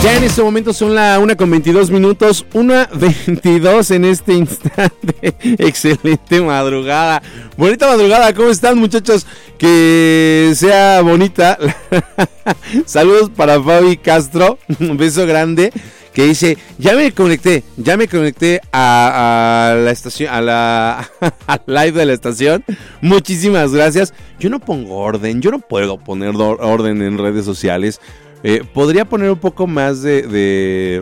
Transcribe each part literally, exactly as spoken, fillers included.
Ya en este momento son la una con veintidós minutos, una veintidós en este instante. Excelente madrugada, bonita madrugada, ¿cómo están muchachos? Que sea bonita. Saludos para Fabi Castro, un beso grande. Que dice, ya me conecté, ya me conecté a, a la estación, a la al live de la estación. Muchísimas gracias. Yo no pongo orden, yo no puedo poner do, orden en redes sociales. Eh, podría poner un poco más de, de...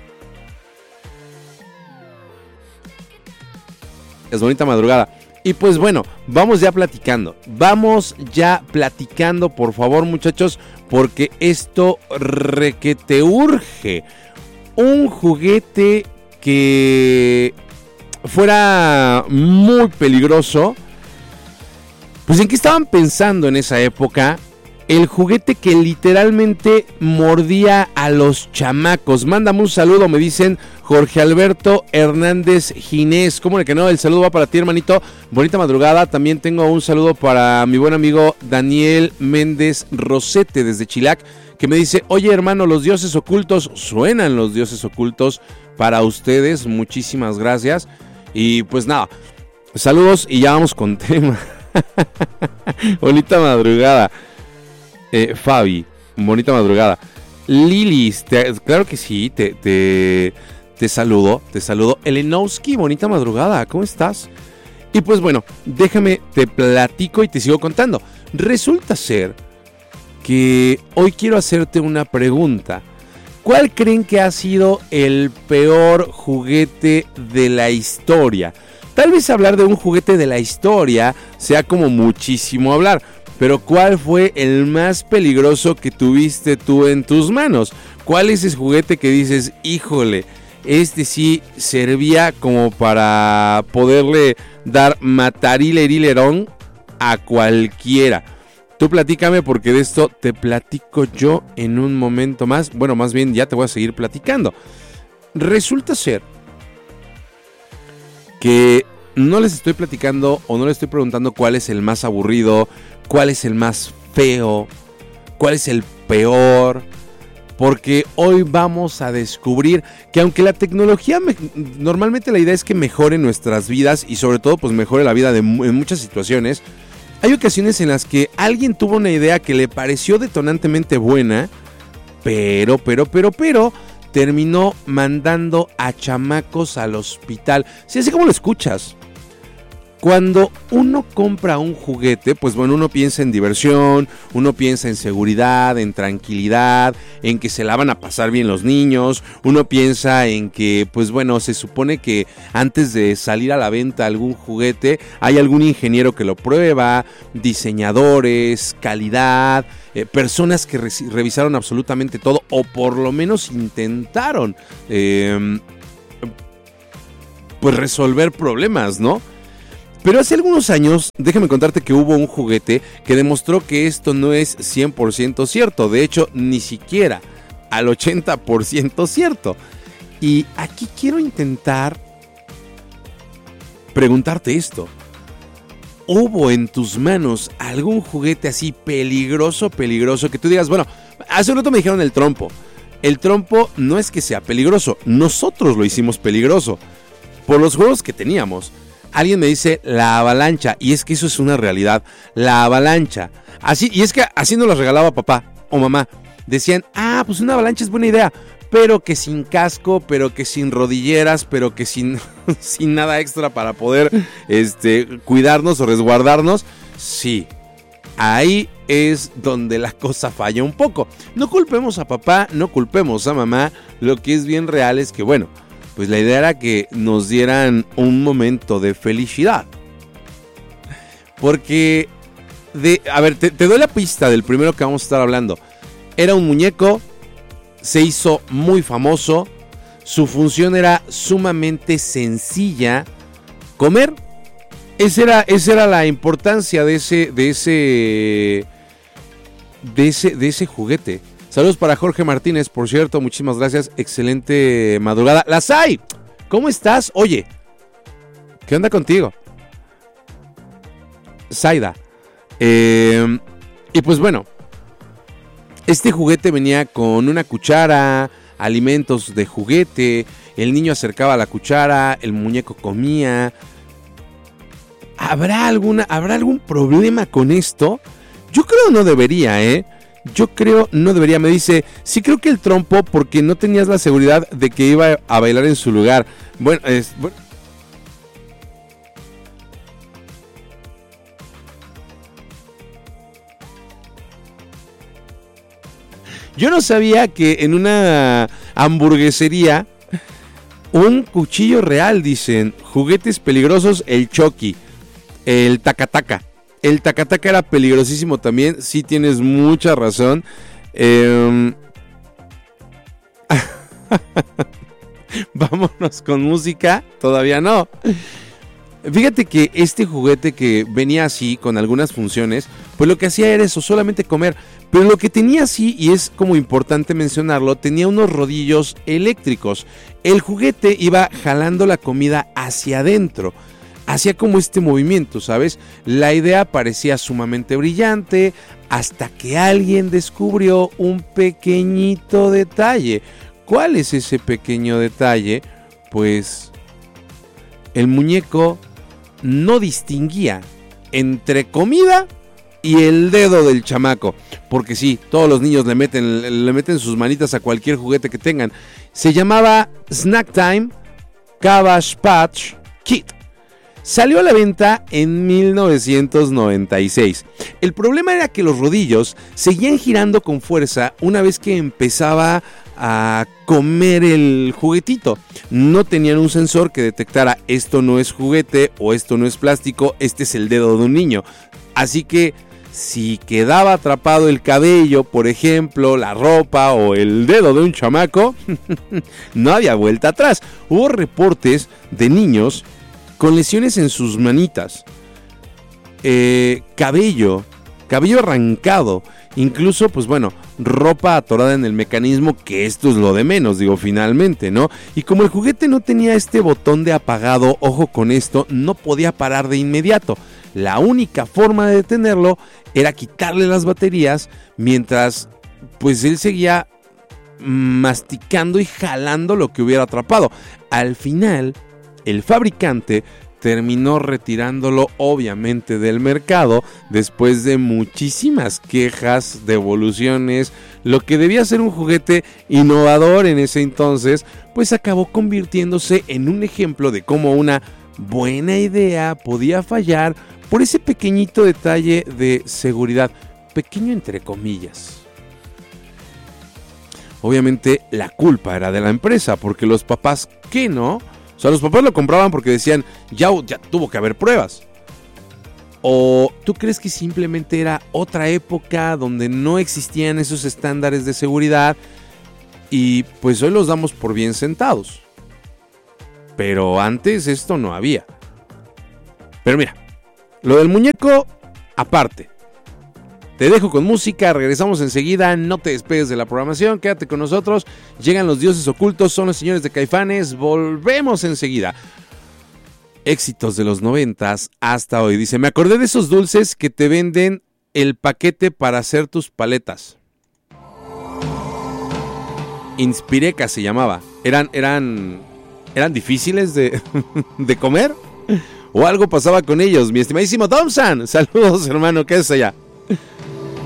Es bonita madrugada. Y pues bueno, vamos ya platicando. Vamos ya platicando, por favor, muchachos, porque esto requete urge. Un juguete que fuera muy peligroso. Pues ¿en qué estaban pensando en esa época? El juguete que literalmente mordía a los chamacos. Mándame un saludo, me dicen Jorge Alberto Hernández Ginés. ¿Cómo le que no? El saludo va para ti, hermanito. Bonita madrugada. También tengo un saludo para mi buen amigo Daniel Méndez Rosete desde Chilac, que me dice, oye hermano, los dioses ocultos, suenan los dioses ocultos para ustedes. Muchísimas gracias. Y pues nada, saludos y ya vamos con tema. Bonita madrugada. Eh, Fabi, bonita madrugada. Lilis, te, claro que sí, te, te, te saludo, te saludo. Elenowski, bonita madrugada, ¿cómo estás? Y pues bueno, déjame, te platico y te sigo contando. Resulta ser que hoy quiero hacerte una pregunta. ¿Cuál creen que ha sido el peor juguete de la historia? Tal vez hablar de un juguete de la historia sea como muchísimo hablar. Pero ¿cuál fue el más peligroso que tuviste tú en tus manos? ¿Cuál es ese juguete que dices, híjole, este sí servía como para poderle dar matarilerón a cualquiera? Tú platícame, porque de esto te platico yo en un momento más. Bueno, más bien ya te voy a seguir platicando. Resulta ser que no les estoy platicando o no les estoy preguntando cuál es el más aburrido, cuál es el más feo, cuál es el peor, porque hoy vamos a descubrir que aunque la tecnología, me, normalmente la idea es que mejore nuestras vidas y sobre todo pues mejore la vida de, en muchas situaciones, hay ocasiones en las que alguien tuvo una idea que le pareció detonantemente buena, pero, pero, pero, pero, terminó mandando a chamacos al hospital. Sí, así como lo escuchas. Cuando uno compra un juguete, pues bueno, uno piensa en diversión, uno piensa en seguridad, en tranquilidad, en que se la van a pasar bien los niños, uno piensa en que, pues bueno, se supone que antes de salir a la venta algún juguete, hay algún ingeniero que lo prueba, diseñadores, calidad, eh, personas que re- revisaron absolutamente todo, o por lo menos intentaron, eh, pues resolver problemas, ¿no? Pero hace algunos años, déjame contarte que hubo un juguete que demostró que esto no es cien por ciento cierto. De hecho, ni siquiera al ochenta por ciento cierto. Y aquí quiero intentar preguntarte esto. ¿Hubo en tus manos algún juguete así peligroso, peligroso, que tú digas, bueno, hace un rato me dijeron el trompo. El trompo no es que sea peligroso, nosotros lo hicimos peligroso por los juegos que teníamos. Alguien me dice la avalancha, y es que eso es una realidad, la avalancha. Así, y es que así nos lo regalaba papá o mamá. Decían, ah, pues una avalancha es buena idea, pero que sin casco, pero que sin rodilleras, pero que sin, sin nada extra para poder este, cuidarnos o resguardarnos. Sí, ahí es donde la cosa falla un poco. No culpemos a papá, no culpemos a mamá, lo que es bien real es que, bueno, pues la idea era que nos dieran un momento de felicidad. Porque, de, a ver, te, te doy la pista del primero que vamos a estar hablando. Era un muñeco, se hizo muy famoso, su función era sumamente sencilla, comer. Esa era, esa era la importancia de ese, de ese, de ese, de ese juguete. Saludos para Jorge Martínez, por cierto, muchísimas gracias, excelente madrugada. ¡Las hay! ¿Cómo estás? Oye, ¿qué onda contigo? Zaida. Eh, y pues bueno, este juguete venía con una cuchara, alimentos de juguete, el niño acercaba la cuchara, el muñeco comía. ¿Habrá alguna, habrá algún problema con esto? Yo creo no debería, ¿eh? Yo creo no debería. Me dice, sí creo que el trompo porque no tenías la seguridad de que iba a bailar en su lugar. Bueno, es... Bueno. Yo no sabía que en una hamburguesería un cuchillo real, dicen, juguetes peligrosos, el Chucky, el Taca-Taca. El Taca-Taca era peligrosísimo también, sí tienes mucha razón. Eh... Vámonos con música, todavía no. Fíjate que este juguete que venía así, con algunas funciones, pues lo que hacía era eso, solamente comer. Pero lo que tenía así, y es como importante mencionarlo, tenía unos rodillos eléctricos. El juguete iba jalando la comida hacia adentro. Hacía como este movimiento, ¿sabes? La idea parecía sumamente brillante hasta que alguien descubrió un pequeñito detalle. ¿Cuál es ese pequeño detalle? Pues el muñeco no distinguía entre comida y el dedo del chamaco. Porque sí, todos los niños le meten, le meten sus manitas a cualquier juguete que tengan. Se llamaba Snack Time Cabbage Patch Kit. Salió a la venta en mil novecientos noventa y seis. El problema era que los rodillos seguían girando con fuerza una vez que empezaba a comer el juguetito. No tenían un sensor que detectara esto no es juguete o esto no es plástico, este es el dedo de un niño. Así que si quedaba atrapado el cabello, por ejemplo, la ropa o el dedo de un chamaco, no había vuelta atrás. Hubo reportes de niños con lesiones en sus manitas, eh, cabello, cabello arrancado, incluso, pues bueno, ropa atorada en el mecanismo, que esto es lo de menos, digo, finalmente, ¿no? Y como el juguete no tenía este botón de apagado, ojo con esto, no podía parar de inmediato. La única forma de detenerlo era quitarle las baterías mientras, pues él seguía masticando y jalando lo que hubiera atrapado. Al final, el fabricante terminó retirándolo obviamente del mercado después de muchísimas quejas, devoluciones. Lo que debía ser un juguete innovador en ese entonces, pues acabó convirtiéndose en un ejemplo de cómo una buena idea podía fallar por ese pequeñito detalle de seguridad, pequeño entre comillas. Obviamente la culpa era de la empresa, porque los papás, ¿qué no? O sea, los papás lo compraban porque decían, ya, ya tuvo que haber pruebas. ¿O tú crees que simplemente era otra época donde no existían esos estándares de seguridad y pues hoy los damos por bien sentados? Pero antes esto no había. Pero mira, lo del muñeco aparte. Te dejo con música, regresamos enseguida, no te despegues de la programación, quédate con nosotros. Llegan los dioses ocultos, son los señores de Caifanes, volvemos enseguida. Éxitos de los noventas hasta hoy. Dice, me acordé de esos dulces que te venden el paquete para hacer tus paletas. Inspireca se llamaba. Eran, eran, eran difíciles de, de comer. O algo pasaba con ellos, mi estimadísimo Thompson. Saludos, hermano, ¿qué es allá?